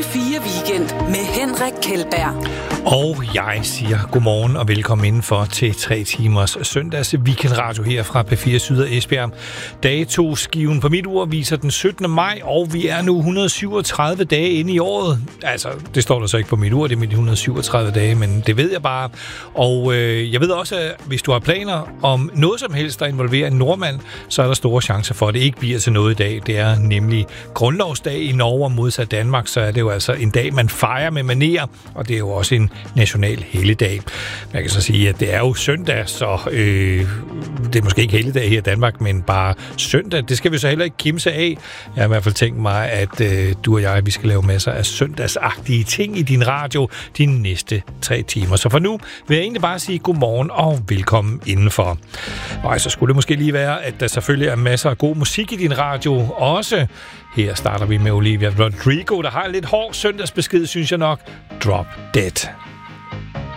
P4 Weekend med Henrik Kjeldberg. Og jeg siger godmorgen og velkommen indenfor til 3 timers søndags weekendradio her fra P4 Syd og Esbjerg. Datoskiven på mit ur viser den 17. maj, og vi er nu 137 dage inde i året. Altså, det står der så ikke på mit ur, det er mit 137 dage, men det ved jeg bare. Og jeg ved også, at hvis du har planer om noget som helst, der involverer en nordmand, så er der store chancer for, at det ikke bliver til noget i dag. Det er nemlig grundlovsdag i Norge, og modsat Danmark, så er det jo altså en dag, man fejrer med manerer, og det er jo også en national helligdag. Man kan så sige, at det er jo søndag, så det er måske ikke helligdag her i Danmark, men bare søndag. Det skal vi så heller ikke kimse af. Jeg har i hvert fald tænkt mig, at du og jeg, vi skal lave masser af søndagsagtige ting i din radio de næste 3 timer. Så for nu vil jeg egentlig bare sige godmorgen og velkommen indenfor. Og så skulle det måske lige være, at der selvfølgelig er masser af god musik i din radio også. Her starter vi med Olivia Rodrigo, der har en lidt hård søndagsbesked, synes jeg nok. Drop Dead.